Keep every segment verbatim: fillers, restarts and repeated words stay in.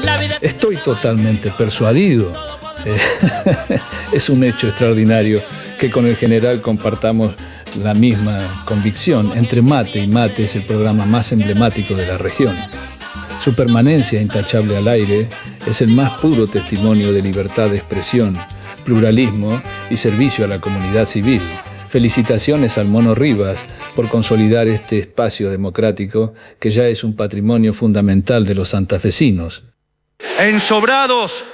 Estoy totalmente persuadido. Eh, es un hecho extraordinario que con el general compartamos la misma convicción. Entre Mate y Mate es el programa más emblemático de la región. Su permanencia intachable al aire es el más puro testimonio de libertad de expresión, pluralismo y servicio a la comunidad civil. Felicitaciones al Mono Rivas por consolidar este espacio democrático que ya es un patrimonio fundamental de los santafesinos. ¡Ensobrados!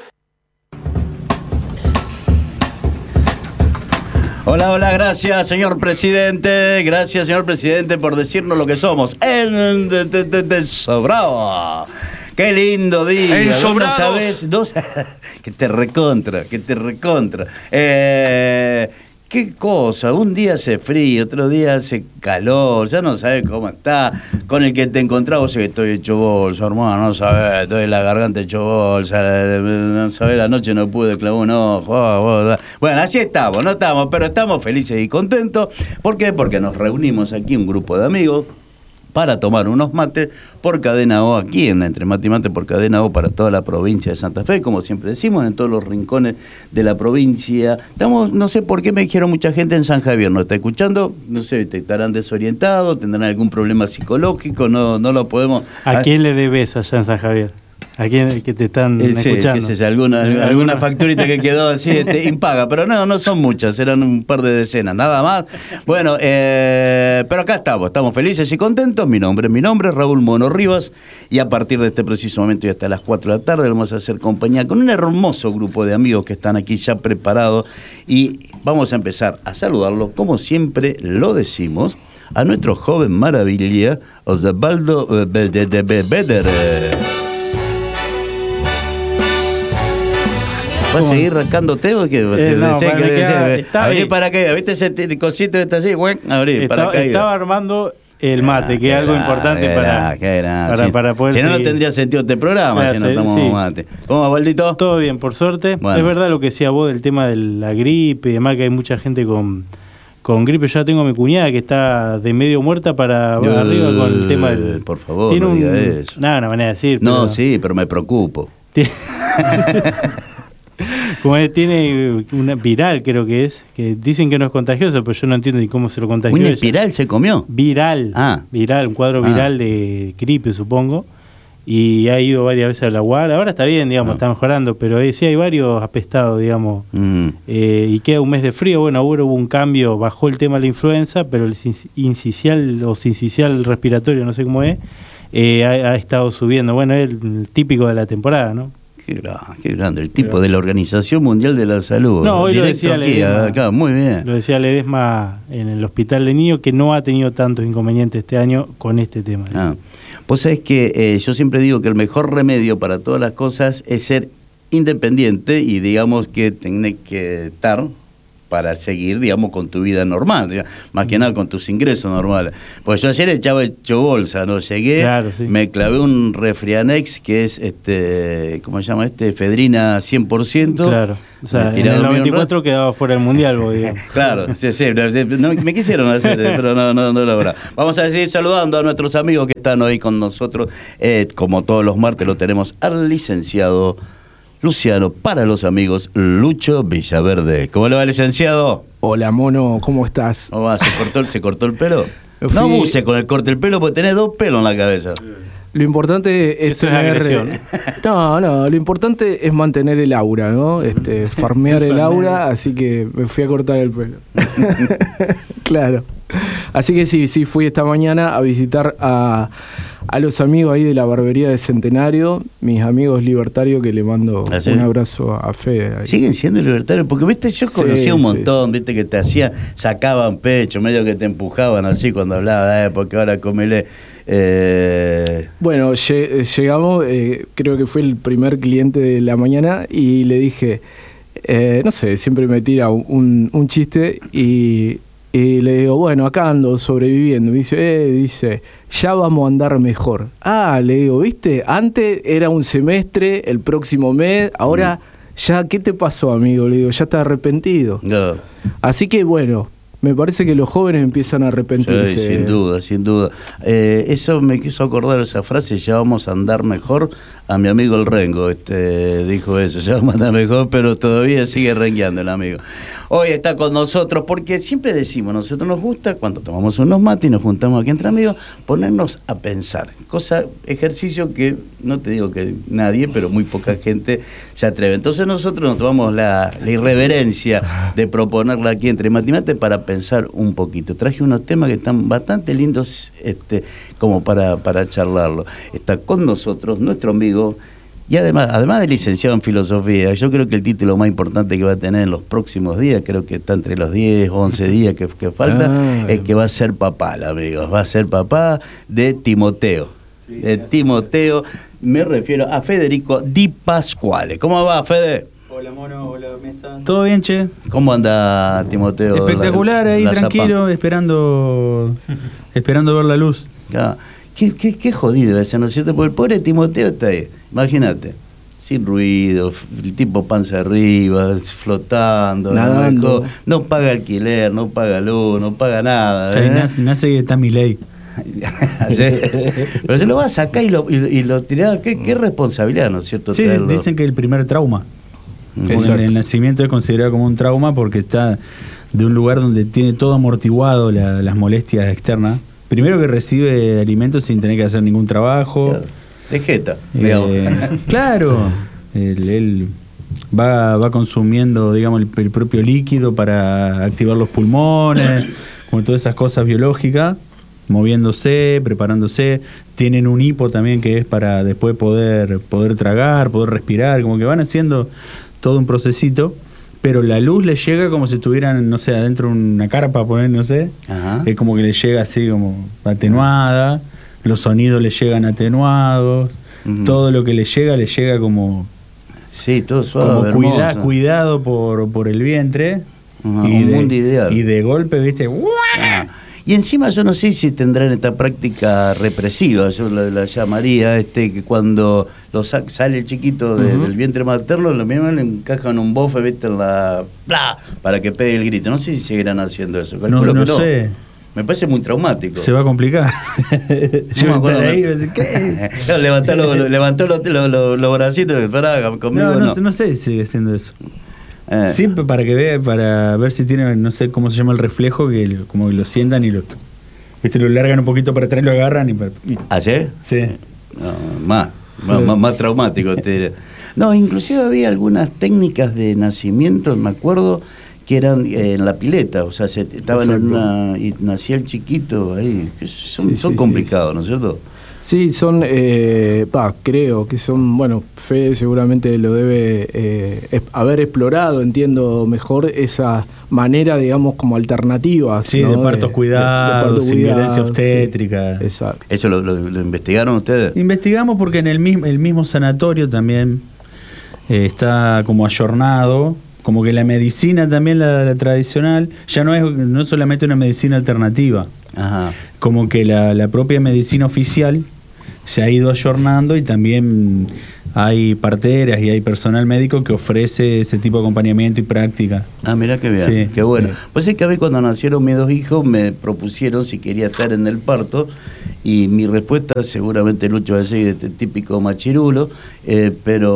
Hola, hola, gracias, señor presidente. Gracias, señor presidente, por decirnos lo que somos. En de, de, de, de sobrado. Qué lindo día. Ensobrados. ¿Sabes? Dos. Que te recontra, que te recontra. Eh. Qué cosa, un día hace frío, otro día hace calor, ya no sabes cómo está. Con el que te encontrás, vos sé que estoy hecho bolsa, hermano, no sabés, estoy en la garganta hecho bolsa, no sabés, la noche no pude clavar un ojo. Oh, oh. Bueno, así estamos, no estamos, pero estamos felices y contentos. ¿Por qué? Porque nos reunimos aquí un grupo de amigos para tomar unos mates por Cadena O, aquí en Entre Mate y Mate por Cadena O para toda la provincia de Santa Fe, como siempre decimos, en todos los rincones de la provincia. Estamos, no sé por qué me dijeron mucha gente en San Javier, ¿no está escuchando? No sé, te estarán desorientados, tendrán algún problema psicológico, no, no lo podemos... ¿A quién le debes allá en San Javier? ¿A quién que te están eh, sí, escuchando? Qué sé yo, alguna, alguna facturita que quedó así este, impaga, pero no, no son muchas, eran un par de decenas, nada más. Bueno, eh, pero acá estamos, estamos felices y contentos. Mi nombre es mi nombre, Raúl Mono Rivas, y a partir de este preciso momento y hasta las cuatro de la tarde vamos a hacer compañía con un hermoso grupo de amigos que están aquí ya preparados y vamos a empezar a saludarlos, como siempre lo decimos, a nuestro joven maravilla, Osvaldo Beder. ¿Vas a seguir rascándote o qué? Eh, no, decía, para que que decía, haga, está abrir ahí. paracaídas, ¿viste ese cosito que está así? Bueno, abrir Estaba, paracaídas. estaba armando el mate, ah, que es algo era, importante era, para, era, para, sí. para poder Si no, seguir. no tendría sentido este programa, Claro, si no sí, tomamos sí. mate. ¿Cómo va, Valdito? Todo bien, por suerte. Bueno. Es verdad lo que decía vos del tema de la gripe y demás, que hay mucha gente con, con gripe. Yo ya tengo a mi cuñada que está de medio muerta para Yo, arriba con el tema del... Por favor, tiene no un, diga eso. Nada, una manera de decir. No, pero, sí, pero me preocupo. Como es, tiene una viral, creo que es, que dicen que no es contagioso, pero yo no entiendo ni cómo se lo contagió. ¿Una ella. espiral se comió? Viral, ah. viral, un cuadro ah. viral de gripe, supongo. Y ha ido varias veces a la U A R. Ahora está bien, digamos, ah. está mejorando, pero eh, sí hay varios apestados, digamos. Mm. Eh, y queda un mes de frío. Bueno, ahora hubo un cambio, bajó el tema de la influenza, pero el incisial o sincicial respiratorio, no sé cómo es, eh, ha, ha estado subiendo. Bueno, es el típico de la temporada, ¿no? Qué grande, qué grande, el tipo Pero, de la Organización Mundial de la Salud. No, hoy directo lo decía aquí, acá, muy bien. Lo decía Ledesma en el Hospital de Niños, que no ha tenido tantos inconvenientes este año con este tema. Ah. Vos sabés que eh, yo siempre digo que el mejor remedio para todas las cosas es ser independiente y digamos que tenés que estar para seguir, digamos, con tu vida normal, digamos, más que nada con tus ingresos normales. Pues yo ayer echaba hecho bolsa, ¿no? Llegué, claro, sí. me clavé un Refrianex, que es, este ¿cómo se llama este? Efedrina cien por ciento. Claro, o sea, en el noventa y cuatro quedaba fuera del Mundial, vos, digamos. Claro, sí, sí, no, me quisieron hacer, pero no, no, no logra. Vamos a seguir saludando a nuestros amigos que están hoy con nosotros. Eh, como todos los martes lo tenemos al licenciado Luciano, para los amigos, Lucho Villaverde. ¿Cómo le va, licenciado? Hola, Mono, ¿cómo estás? ¿Cómo va? ¿Se cortó, ¿Se cortó el pelo? Fui... No abuse con el corte del pelo porque tenés dos pelos en la cabeza. Lo importante es Eso tener... es agresión. No, no, lo importante es mantener el aura, ¿no? Este, farmear el aura, así que me fui a cortar el pelo. Claro. Así que sí, sí, fui esta mañana a visitar a, a los amigos ahí de la barbería de Centenario, mis amigos libertarios, que le mando ¿Ah, sí? un abrazo a Fede. Ahí. ¿Siguen siendo libertarios? Porque, viste, yo conocía sí, un montón, sí, sí. viste, que te hacían, sacaban pecho, medio que te empujaban así cuando hablaba, eh, porque ahora comele... Eh... Bueno, llegamos, eh, creo que fue el primer cliente de la mañana y le dije, eh, no sé, siempre me tira un, un chiste y... Y le digo, bueno, acá ando sobreviviendo. Me dice, eh, dice, ya vamos a andar mejor. Ah, le digo, ¿viste? Antes era un semestre, el próximo mes, ahora mm. ya, ¿qué te pasó, amigo? Le digo, ya estás arrepentido. No. Así que, bueno, me parece que los jóvenes empiezan a arrepentirse. Sí, sin duda, sin duda. Eh, eso me quiso acordar esa frase, ya vamos a andar mejor. A mi amigo el Rengo este, dijo eso, ya vamos a andar mejor, pero todavía sigue rengueando el amigo. Hoy está con nosotros, porque siempre decimos, nosotros nos gusta, cuando tomamos unos mates y nos juntamos aquí entre amigos, ponernos a pensar. Cosa, ejercicio que, no te digo que nadie, pero muy poca gente se atreve. Entonces nosotros nos tomamos la, la irreverencia de proponerla aquí entre mate y mate para pensar un poquito. Traje unos temas que están bastante lindos este, como para, para charlarlo. Está con nosotros nuestro amigo, y además, además de licenciado en filosofía, yo creo que el título más importante que va a tener en los próximos días, creo que está entre los diez o once días que, que falta, ah, es que va a ser papá, amigos, va a ser papá de Timoteo. Sí, de Timoteo, me refiero a Federico Di Pasquale. ¿Cómo va, Fede? Hola, mono, hola, mesa. ¿Todo bien, che? ¿Cómo anda Timoteo? Espectacular, la, ahí la tranquilo, zapa. esperando esperando ver la luz. Ah, qué, qué, qué jodido debe ser, ¿no es cierto? Porque el pobre Timoteo está ahí, imagínate, sin ruido, el tipo panza arriba, flotando, no, no paga alquiler, no paga luz, no paga nada. ¿eh? Nace, nace que está mi ley. Pero se lo va a sacar y lo, y, y lo tiraba. ¿Qué, qué responsabilidad, ¿no es cierto? Sí, traerlo? Dicen que el primer trauma. El, el nacimiento es considerado como un trauma porque está de un lugar donde tiene todo amortiguado la, las molestias externas. Primero que recibe alimentos sin tener que hacer ningún trabajo. Claro. De jeta, eh, claro. Él, él va, va consumiendo, digamos, el, el propio líquido para activar los pulmones, como todas esas cosas biológicas, moviéndose, preparándose. Tienen un hipo también que es para después poder, poder tragar, poder respirar, como que van haciendo todo un procesito. Pero la luz les llega como si estuvieran, no sé, adentro de una carpa, poner, no sé. Ajá. Es como que les llega así como atenuada. Los sonidos les llegan atenuados. Uh-huh. Todo lo que les llega, les llega como... Sí, todo suave, como cuida, cuidado por, por el vientre. Uh-huh. Y, un de, mundo ideal. Y de golpe, ¿viste? Ah. Y encima yo no sé si tendrán esta práctica represiva, yo la, la llamaría, este que cuando lo sa- sale el chiquito de, uh-huh. del vientre materno, lo mismo le encajan un bofe, ¿viste? En la... ¡Bla! Para que pegue el grito. No sé si seguirán haciendo eso. No, no, no sé. Me parece muy traumático. Se va a complicar. Yo no me acuerdo. Ahí, ¿qué? Levantó los levantó los, los, los, los bracitos, pará, conmigo no, no, no. Sé, no sé si sigue haciendo eso. Eh. Siempre para que vea, para ver si tiene, no sé cómo se llama el reflejo, que lo, como que lo sientan y lo, ¿viste? Lo largan un poquito para atrás y lo agarran y para... ¿Ah, sí? Sí. No, más, más, más, más traumático. Te no, inclusive había algunas técnicas de nacimiento, me acuerdo, que eran eh, en la pileta, o sea, se, estaban Exacto. en una... y nacía el chiquito ahí, que son, sí, son sí, complicados, sí. ¿no es cierto? Sí, son, eh, pa, creo que son, bueno, Fede seguramente lo debe eh, es, haber explorado, entiendo mejor esa manera, digamos, como alternativa. Sí, ¿no? de partos cuidados, sin cuidado, violencia obstétrica. Sí, exacto. ¿Eso lo, lo, lo investigaron ustedes? Investigamos porque en el mismo, el mismo sanatorio también eh, está como ayornado, como que la medicina también, la, la tradicional, ya no es, no es solamente una medicina alternativa. Ajá. Como que la, la propia medicina oficial se ha ido ayornando y también hay parteras y hay personal médico que ofrece ese tipo de acompañamiento y práctica. Ah, mirá qué bien, sí. Qué bueno. Sí. Pues es que a mí cuando nacieron mis dos hijos me propusieron si quería estar en el parto y mi respuesta seguramente Lucho va a decir este típico machirulo, eh,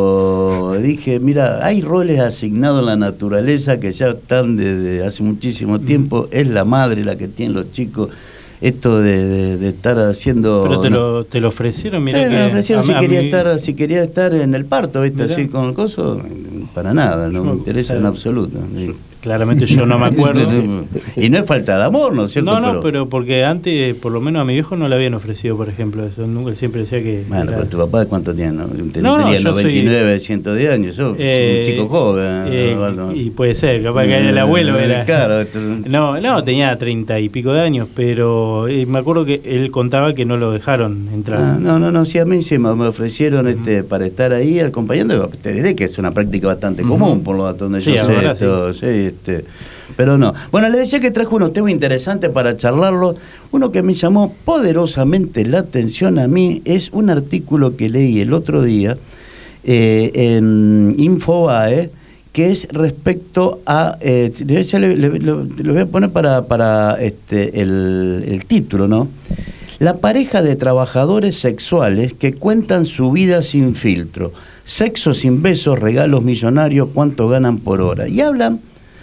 pero dije, mira, hay roles asignados en la naturaleza que ya están desde hace muchísimo tiempo, es la madre la que tiene los chicos. Esto de, de, de estar haciendo... Pero te, ¿no? lo, te lo ofrecieron, mira eh, que... Me ofrecieron a, si, a quería mí... estar, si quería estar en el parto, ¿viste? Mirá. Así con el coso, para nada, no, no me interesa en absoluto. Sí. Claramente yo no me acuerdo. Y no es falta de amor, ¿no es cierto? No, no, pero... pero porque antes, por lo menos a mi viejo no le habían ofrecido, por ejemplo, eso. Nunca siempre decía que... Bueno, era... pero tu papá, ¿cuánto tiene? ¿No? No, tenía no, noventa y nueve, soy... ciento diez años, yo eh, un chico joven. Eh, ¿no? Y puede ser, capaz que el abuelo era... Claro. Esto... No, no, tenía treinta y pico de años, pero eh, me acuerdo que él contaba que no lo dejaron entrar. Ah, no, no, no, sí, a mí sí me, me ofrecieron uh-huh. este para estar ahí acompañando. Te diré que es una práctica bastante uh-huh. común, por lo tanto, donde sí, yo sé ahora esto, sí. sí, este... Pero no. Bueno, le decía que trajo unos temas interesantes para charlarlo. Uno que me llamó poderosamente la atención a mí es un artículo que leí el otro día eh, en Infobae que es respecto a, eh, ya le, le, lo, lo voy a poner para, para este, el, el título, ¿no? La pareja de trabajadores sexuales que cuentan su vida sin filtro, sexo sin besos, regalos millonarios, cuánto ganan por hora. Y hablan,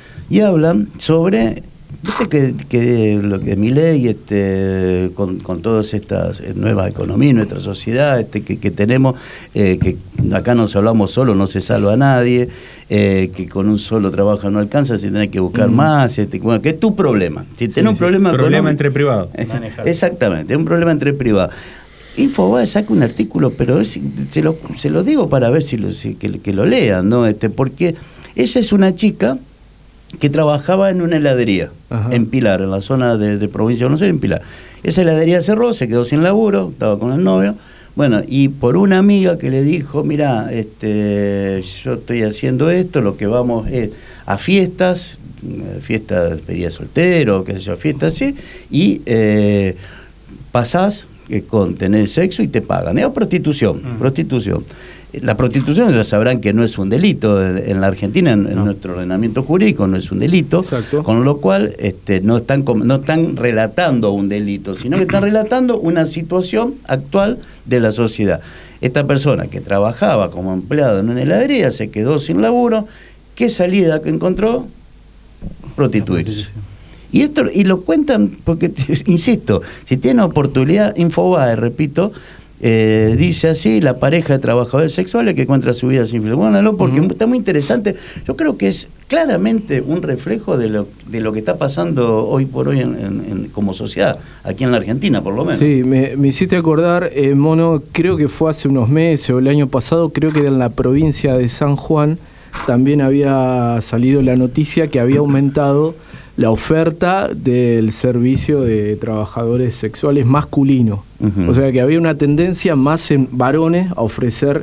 y hablan sobre, viste que, que lo que Milei, este, con, con todas estas nuevas economías, nuestra sociedad, este, que, que tenemos, eh, que acá nos hablamos solo, no se salva a nadie, eh, que con un solo trabajo no alcanza, si tenés que buscar mm. más, este, bueno, que es tu problema. Si tenés sí, un sí. problema, problema entre privados. Exactamente, un problema entre privados. Infobae saca un artículo, pero es, se, lo, se lo digo para ver si, lo, si que, que lo lean, ¿no? Este, porque esa es una chica que trabajaba en una heladería, ajá, en Pilar, en la zona de, de provincia de Buenos Aires, en Pilar. Esa heladería cerró, se quedó sin laburo, estaba con el novio. Bueno, y por una amiga que le dijo, mira, este, yo estoy haciendo esto, lo que vamos es a fiestas, fiestas de despedida soltero, qué sé yo, fiestas así, y eh, pasás eh, con tener sexo y te pagan. Es prostitución, mm. prostitución. La prostitución ya sabrán que no es un delito en la Argentina, en, no. en nuestro ordenamiento jurídico no es un delito. Exacto. Con lo cual este, no, están, no están relatando un delito, sino que están relatando una situación actual de la sociedad. Esta persona que trabajaba como empleado en una heladería se quedó sin laburo. ¿Qué salida que encontró? Prostituirse. Y esto y lo cuentan porque, insisto, si tienen oportunidad, Infobae, repito, Eh, dice así, la pareja de trabajadores sexuales que encuentra su vida sin filtro. Bueno, no, porque uh-huh. está muy interesante. Yo creo que es claramente un reflejo de lo, de lo que está pasando hoy por hoy en, en, en, como sociedad, aquí en la Argentina por lo menos. Sí, me, me hiciste acordar, eh, Mono, creo que fue hace unos meses o el año pasado, creo que era en la provincia de San Juan, también había salido la noticia que había aumentado la oferta del servicio de trabajadores sexuales masculino. Uh-huh. O sea que había una tendencia más en varones a ofrecer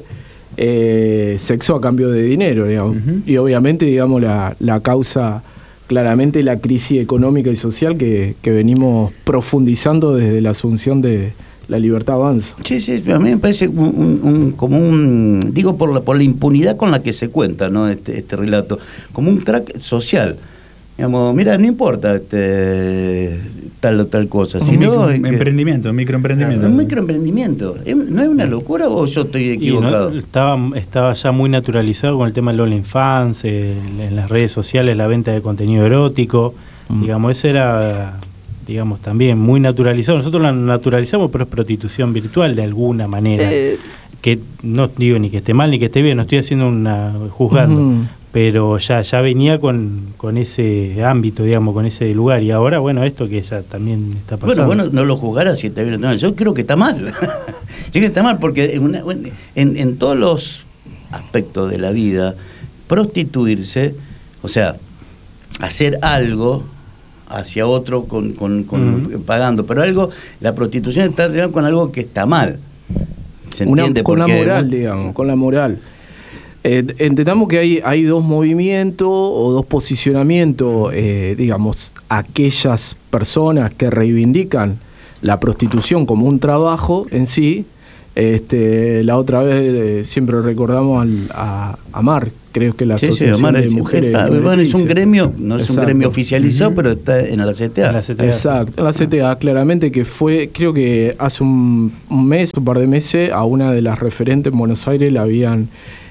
eh, sexo a cambio de dinero, digamos. Uh-huh. Y obviamente, digamos, la, la causa, claramente la crisis económica y social que, que venimos profundizando desde la asunción de la libertad avanza. Sí, sí, a mí me parece un, un, un, como un, digo por la, por la impunidad con la que se cuenta, ¿no? este, este relato, como un crack social. Digamos, mira, no importa este, tal o tal cosa. Un sino, micro, emprendimiento, un microemprendimiento. Un microemprendimiento. ¿No es una locura o yo estoy equivocado? No, estaba, estaba ya muy naturalizado con el tema del OnlyFans, eh, en las redes sociales, la venta de contenido erótico. Mm. Digamos, eso era, digamos, también muy naturalizado. Nosotros lo naturalizamos, pero es prostitución virtual de alguna manera. Eh. Que no digo ni que esté mal ni que esté bien, no estoy haciendo una juzgando. Mm. Pero ya ya venía con, con ese ámbito, digamos, con ese lugar. Y ahora, bueno, esto que ya también está pasando. Bueno, bueno, no lo juzgara si está bien o mal. Yo creo que está mal. Yo creo que está mal porque en, una, en, en todos los aspectos de la vida, prostituirse, o sea, hacer algo hacia otro con, con, con uh-huh. pagando, pero algo, la prostitución está relacionada con algo que está mal. ¿Se entiende? Una, con porque, la moral, digamos, con la moral. Eh, entendamos que hay, hay dos movimientos o dos posicionamientos, eh, digamos, aquellas personas que reivindican la prostitución como un trabajo en sí. Este, la otra vez eh, siempre recordamos al, a, a Mar, creo que la sí, Asociación sí, Omar, de es, Mujeres. Está, bueno, es un gremio, no es Exacto. un gremio oficializado, uh-huh. pero está en la C T A. En la C T A. Exacto, en la C T A, claramente que fue, creo que hace un, un mes, un par de meses, a una de las referentes en Buenos Aires la habían,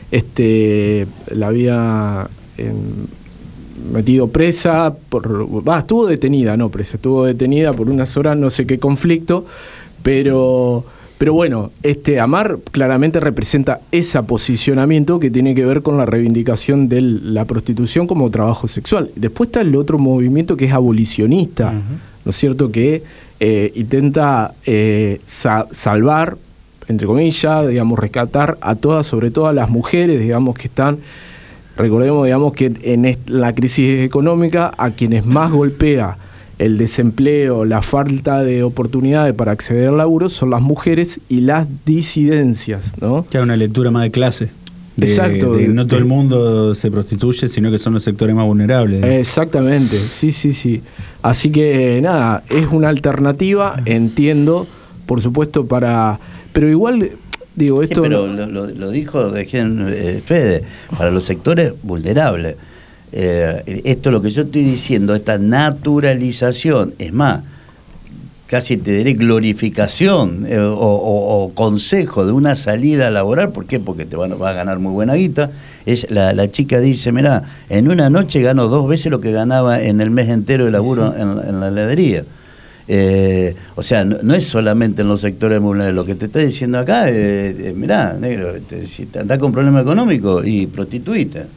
este, la había eh, metido presa, por, bah, estuvo detenida, no presa, estuvo detenida por unas horas, no sé qué conflicto, pero... Pero bueno, este Amar claramente representa ese posicionamiento que tiene que ver con la reivindicación de la prostitución como trabajo sexual. Después está el otro movimiento que es abolicionista, uh-huh. ¿no es cierto? Que eh, intenta eh, sa- salvar, entre comillas, digamos, rescatar a todas, sobre todo a las mujeres, digamos, que están, recordemos, digamos, que en est- la crisis económica a quienes más golpea el desempleo, la falta de oportunidades para acceder al laburo son las mujeres y las disidencias, ¿no? Que hay una lectura más de clase. De, Exacto. De, de, no todo de, el mundo se prostituye, sino que son los sectores más vulnerables. Exactamente, sí, sí, sí. Así que nada, es una alternativa, entiendo, por supuesto, para... Pero igual Digo, esto sí, pero no... lo, lo, lo dijo de eh, Fede, para los sectores vulnerables. Eh, esto es lo que yo estoy diciendo, esta naturalización, es más, casi te diré glorificación eh, o, o, o consejo de una salida laboral. ¿Por qué? Porque te van, vas a ganar muy buena guita. Es, la, la chica dice, mirá, en una noche gano dos veces lo que ganaba en el mes entero de laburo sí. en, en la heladería. Eh, o sea, no, no es solamente en los sectores vulnerables. Lo que te está diciendo acá, eh, eh, mirá, negro, te, si te andás con problemas económicos y prostituite.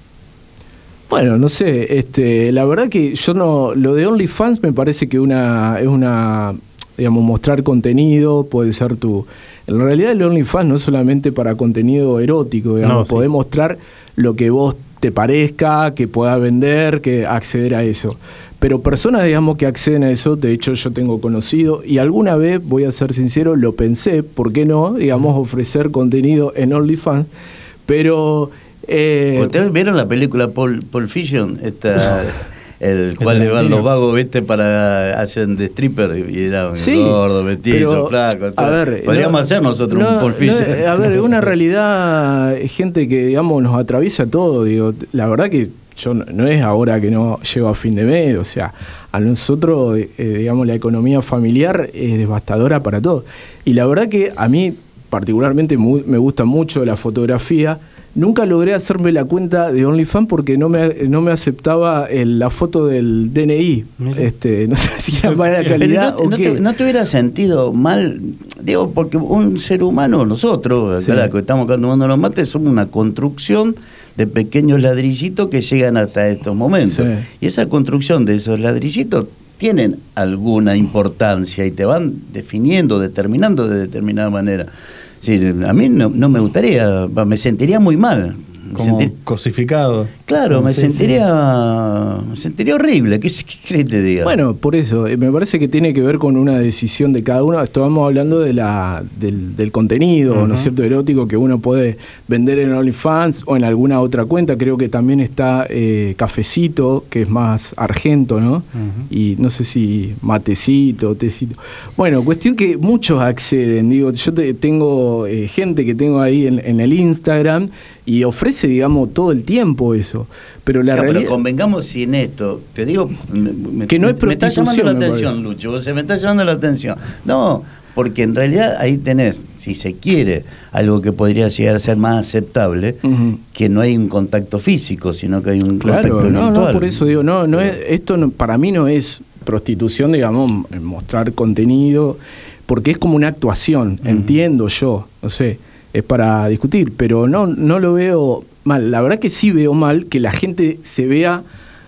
Bueno, no sé, este, la verdad que yo no, lo de OnlyFans me parece que una, es una, digamos, mostrar contenido, puede ser tu, en realidad el OnlyFans no es solamente para contenido erótico, digamos, no, sí. podés mostrar lo que vos te parezca, que puedas vender, que acceder a eso. Pero personas, digamos, que acceden a eso, de hecho yo tengo conocido, y alguna vez, voy a ser sincero, lo pensé, ¿por qué no? Digamos, ofrecer contenido en OnlyFans, pero... Eh, ¿Ustedes vieron la película Pulp, Pulp Fiction? Esta, el cual le van los vagos, ¿viste? Para hacen de stripper y era un sí, gordo, metizo, flaco. Todo. A ver, podríamos no, hacer nosotros no, un Pulp Fiction. No, a ver, es una realidad, gente que, digamos, nos atraviesa todo. Digo, la verdad que yo no, no es ahora que no llego a fin de mes, o sea, a nosotros, eh, digamos, la economía familiar es devastadora para todos. Y la verdad que a mí, particularmente, muy, me gusta mucho la fotografía. Nunca logré hacerme la cuenta de OnlyFans porque no me, no me aceptaba el, la foto del D N I. Este, no sé si era mala calidad no, o no qué. Te, ¿No te hubiera sentido mal? Digo, porque un ser humano, nosotros, sí. Claro, que estamos tomando los mates, somos una construcción de pequeños ladrillitos que llegan hasta estos momentos. Sí. Y esa construcción de esos ladrillitos tienen alguna importancia y te van definiendo, determinando de determinada manera. Sí, a mí no, no me gustaría, me sentiría muy mal. Como sentir... cosificado. Claro, me sí, sentiría sí. me sentiría horrible. ¿Qué, qué crees que te diga? Bueno, por eso, me parece que tiene que ver con una decisión de cada uno. Estábamos hablando de la, del, del contenido, uh-huh. ¿no es cierto?, erótico que uno puede vender en OnlyFans o en alguna otra cuenta. Creo que también está eh, Cafecito, que es más argento, ¿no? Uh-huh. Y no sé si Matecito, Tecito. Bueno, cuestión que muchos acceden. Digo, yo te, tengo eh, gente que tengo ahí en, en el Instagram y ofrece, digamos, todo el tiempo eso. Pero la no, realidad... Pero convengamos si en esto, te digo... Me, que no es me está llamando la atención, parece. Lucho, o sea, me está llamando la atención. No, porque en realidad ahí tenés, si se quiere, algo que podría llegar a ser más aceptable, uh-huh. que no hay un contacto físico, sino que hay un claro, contacto no, virtual. No, por eso digo, no, no es, esto no, para mí no es prostitución, digamos, mostrar contenido, porque es como una actuación, uh-huh. entiendo yo, no sé, es para discutir, pero no, no lo veo mal. La verdad que sí veo mal que la gente se vea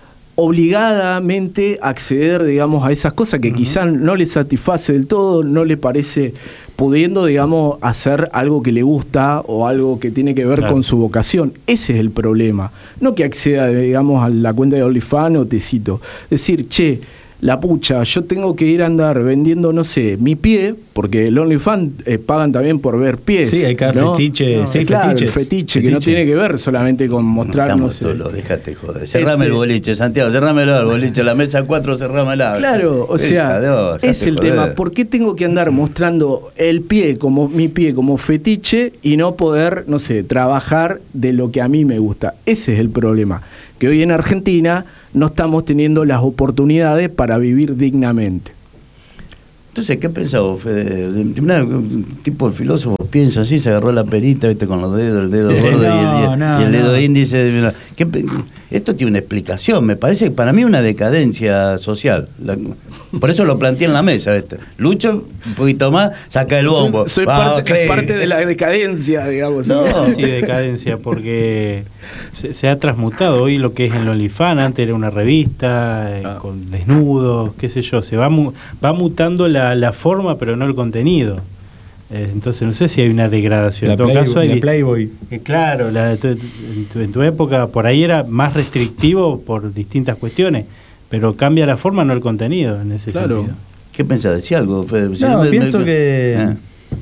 obligadamente a acceder, digamos, a esas cosas que uh-huh. quizás no le satisface del todo, no le parece, pudiendo, digamos, hacer algo que le gusta o algo que tiene que ver claro. con su vocación. Ese es el problema. No que acceda, digamos, a la cuenta de OnlyFans o Tecito. Decir, che, la pucha, yo tengo que ir a andar vendiendo, no sé, mi pie, porque el OnlyFans eh, pagan también por ver pies. Sí, hay cada ¿no? fetiche. No, sí, claro, fetiches. El fetiche, fetiche, que no tiene que ver solamente con mostrar, no sé. Lo, déjate joder. Cerrame este, el boliche, Santiago, cerrámelo el boliche, la mesa cuatro, cerrámela. Claro, o sea, Dios, es el joder. tema. ¿Por qué tengo que andar mostrando el pie, como mi pie, como fetiche, y no poder, no sé, trabajar de lo que a mí me gusta? Ese es el problema. Que hoy en Argentina no estamos teniendo las oportunidades para vivir dignamente. Entonces, ¿qué pensaba, Fede? Un tipo de filósofo piensa así, se agarró la perita, viste, con los dedos, el dedo gordo no, y el, no, y el dedo no. índice. ¿Qué, esto tiene una explicación, me parece que para mí una decadencia social. La, por eso lo planteé en la mesa. ¿viste? Lucho, un poquito más, saca el bombo. Soy, soy parte, parte de la decadencia, digamos. No, sí, decadencia, porque se, se ha transmutado hoy lo que es en el OnlyFans. Antes era una revista eh, ah. con desnudos, qué sé yo. Se va, mu, va mutando la, la forma, pero no el contenido. Eh, entonces no sé si hay una degradación. La en todo Playboy, caso hay la Playboy. Eh, claro, la, tu, en, tu, en tu época por ahí era más restrictivo por distintas cuestiones, pero cambia la forma, no el contenido en ese claro. sentido. ¿Qué pensás? ¿Decía algo? Si no, no me, pienso me, que eh.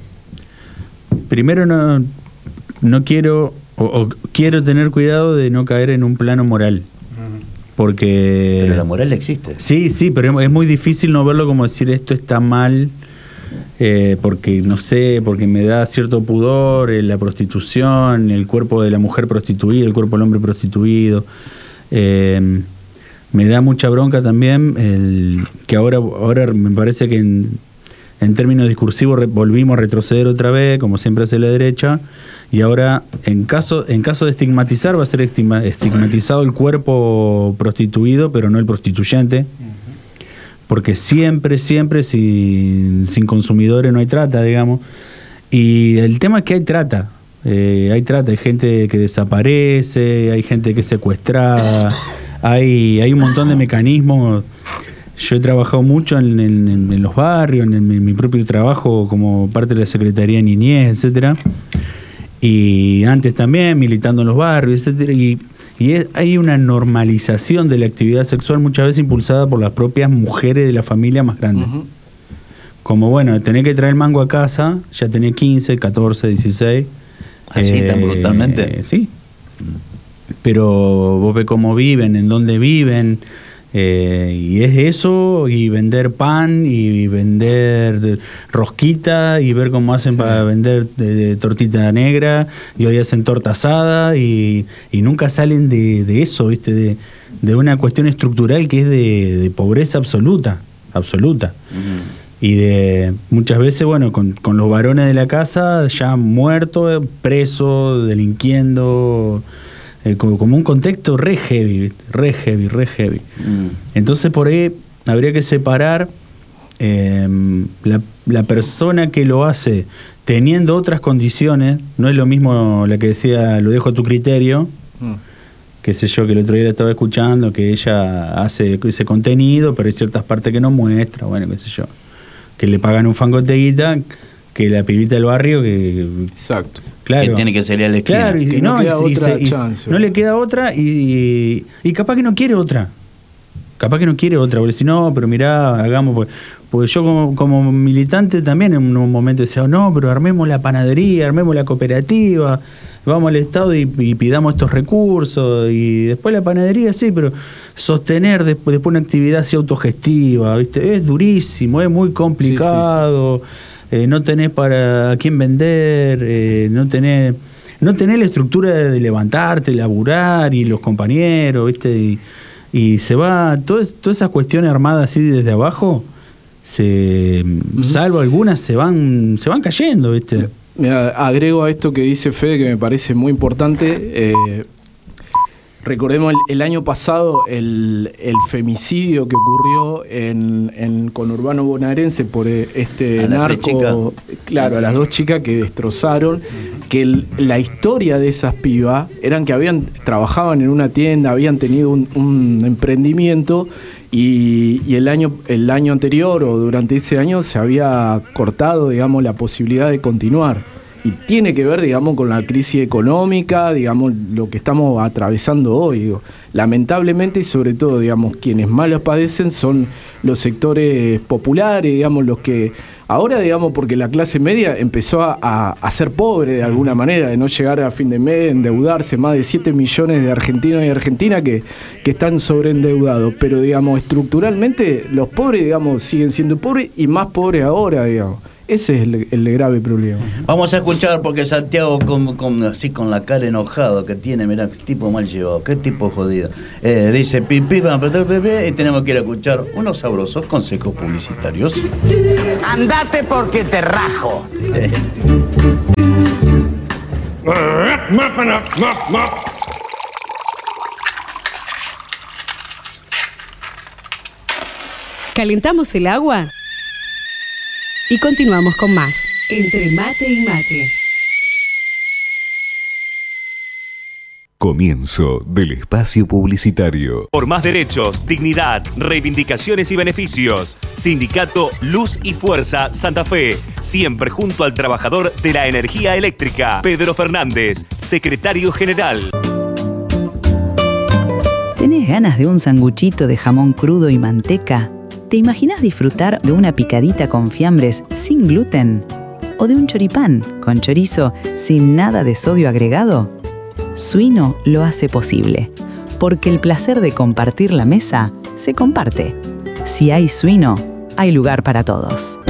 primero no, no quiero o, o quiero tener cuidado de no caer en un plano moral. Porque pero la moral existe. Sí, sí, pero es muy difícil no verlo como decir esto está mal. eh, porque no sé, porque me da cierto pudor eh, la prostitución, el cuerpo de la mujer prostituida, el cuerpo del hombre prostituido. Eh, me da mucha bronca también el, que ahora, ahora me parece que en, en términos discursivos re, volvimos a retroceder otra vez, como siempre hace la derecha, y ahora en caso, en caso de estigmatizar va a ser estigma, estigmatizado el cuerpo prostituido, pero no el prostituyente, porque siempre, siempre sin, sin consumidores no hay trata, digamos. Y el tema es que hay trata, eh, hay trata, hay gente que desaparece, hay gente que es secuestrada, hay, hay un montón de mecanismos. Yo he trabajado mucho en, en, en los barrios, en, en mi propio trabajo como parte de la Secretaría de Niñez, etcétera. Y antes también militando en los barrios, etcétera. Y, y es, hay una normalización de la actividad sexual muchas veces impulsada por las propias mujeres de la familia más grande. Uh-huh. Como bueno, tenés que traer el mango a casa, ya tenés quince, catorce, dieciséis. ¿Así eh, tan brutalmente? Eh, sí. Pero vos ves cómo viven, en dónde viven. Eh, y es eso, y vender pan, y vender rosquita, y ver cómo hacen sí. para vender de, de tortita negra, y hoy hacen torta asada, y, y nunca salen de, de eso, ¿viste? De, de una cuestión estructural que es de, de pobreza absoluta, absoluta. Uh-huh. Y de muchas veces, bueno, con, con los varones de la casa ya muertos, presos, delinquiendo. Eh, como, como un contexto re heavy, re heavy, re heavy. Mm. Entonces por ahí habría que separar eh, la, la persona que lo hace teniendo otras condiciones. No es lo mismo la que decía, lo dejo a tu criterio, mm. qué sé yo, que el otro día la estaba escuchando, que ella hace ese contenido, pero hay ciertas partes que no muestra, bueno, qué sé yo, que le pagan un fangote de guita, que la pibita del barrio que... Exacto. Claro, que tiene que salir al esquina. Claro, y, que no, no, queda y, otra y, chance, y no le queda otra y, y, y capaz que no quiere otra. Capaz que no quiere otra, porque si no, pero mirá, hagamos... Pues, pues yo como, como militante también en un momento decía, no, pero armemos la panadería, armemos la cooperativa, vamos al Estado y, y pidamos estos recursos, y después la panadería, sí, pero sostener después, después una actividad así autogestiva, ¿viste? Es durísimo, es muy complicado. Sí, sí, sí. Eh, no tenés para quién vender, eh, no tenés no tenés la estructura de levantarte, laburar y los compañeros, ¿viste? Y, y se va, todas, todas esas cuestiones armadas así desde abajo, se, uh-huh. salvo algunas, se van, se van cayendo, ¿viste? Mira, agrego a esto que dice Fede, que me parece muy importante. Eh, recordemos el, el año pasado el, el femicidio que ocurrió en, en conurbano bonaerense por este narco, claro, a las dos chicas que destrozaron, que el, la historia de esas pibas eran que habían trabajaban en una tienda, habían tenido un, un emprendimiento y, y el año el año anterior o durante ese año se había cortado, digamos, la posibilidad de continuar. Y tiene que ver, digamos, con la crisis económica, digamos, lo que estamos atravesando hoy. Digo. Lamentablemente, y sobre todo, digamos, quienes más las padecen son los sectores populares, digamos, los que ahora, digamos, porque la clase media empezó a, a, a ser pobre de alguna manera, de no llegar a fin de mes, endeudarse, más de siete millones de argentinos y argentinas que, que están sobreendeudados. Pero, digamos, estructuralmente, los pobres, digamos, siguen siendo pobres y más pobres ahora, digamos. Ese es el, el grave problema. Vamos a escuchar porque Santiago con, con, así con la cara enojado que tiene, mirá, qué tipo mal llevado, qué tipo jodido. Eh, dice pi, pi, pam, pam, pam, pam, y tenemos que ir a escuchar unos sabrosos consejos publicitarios. Andate porque te rajo. ¿Calentamos el agua? Y continuamos con más. Entre mate y mate. Comienzo del espacio publicitario. Por más derechos, dignidad, reivindicaciones y beneficios. Sindicato Luz y Fuerza Santa Fe. Siempre junto al trabajador de la energía eléctrica. Pedro Fernández, secretario general. ¿Tenés ganas de un sanguchito de jamón crudo y manteca? ¿Te imaginas disfrutar de una picadita con fiambres sin gluten? ¿O de un choripán con chorizo sin nada de sodio agregado? Suino lo hace posible, porque el placer de compartir la mesa se comparte. Si hay Suino, hay lugar para todos.